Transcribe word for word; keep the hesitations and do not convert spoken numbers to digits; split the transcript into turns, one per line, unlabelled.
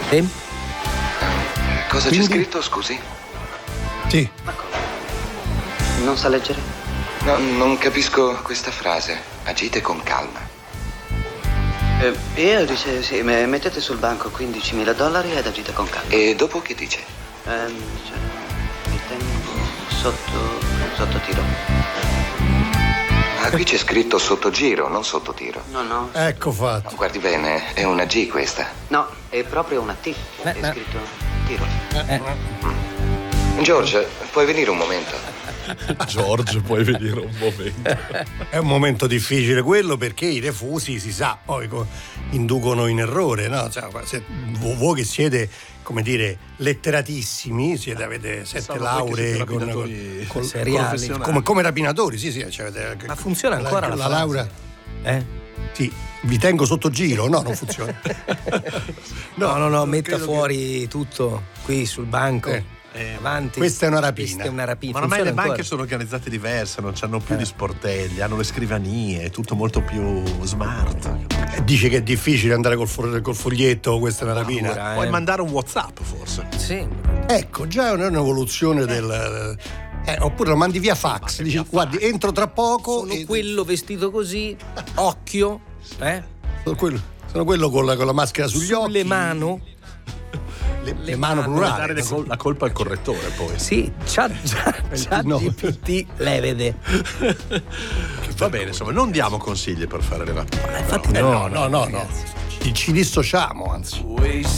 E?
Cosa
Quindi?
c'è scritto, scusi?
Sì.
Non sa leggere?
No, non capisco questa frase. Agite con calma.
Eh, io dice sì, me- mettete sul banco quindicimila dollari ed agite con calma.
E dopo che dice?
Ehm, cioè, mi tengo sotto, sotto tiro.
Ah, qui c'è scritto sotto giro, non sotto tiro.
No, no.
Ecco fatto.
No, guardi bene, è una G questa.
No, è proprio una T.
Eh,
È
eh.
scritto tiro.
Eh.
George, puoi venire un momento?
George, puoi venire un momento.
È un momento difficile quello, perché i refusi, si sa, poi co- inducono in errore, no? Cioè, se vo- voi che siete, come dire, letteratissimi, siete, avete sette
Pensavo
lauree
voi che
con,
siete
con,
rapinatori
con-
seriali.
professionali.
come, come rapinatori, sì, sì, cioè, avete-
Ma funziona ancora la,
la,
frase?
laurea?
Eh?
Sì, vi tengo sotto giro? No, non funziona.
No, no, no,
credo
metta
che-
fuori tutto qui sul banco.
Eh.
Eh,
Avanti.
Questa è una rapina.
Questa è una rapina.
Ma ormai le
Funziona
banche
ancora?
sono organizzate diverse, non hanno più
Eh.
gli sportelli, hanno le scrivanie, è tutto molto più smart.
Eh, Dice che è difficile andare col, fo- col foglietto, questa è una rapina.
Ora,
Puoi
eh.
mandare un WhatsApp forse.
Sì.
Ecco, già è un'evoluzione del... Eh, oppure lo mandi via fax, dici guardi, entro tra poco.
Sono
e-
quello vestito così, occhio, eh?
sono quello, sono quello con la, con la maschera sugli
Sulle
occhi.
mano.
Le,
le
le mano
mano,
plurali.
Dare le col- la colpa al correttore poi.
Sì, c'ha, c'ha, c'ha
No.
G P T, le vede.
Va bene, insomma, non diamo consigli per fare le rapine.
Ma infatti
Eh,
no,
no, no, no, no. Ci, ci dissociamo, anzi.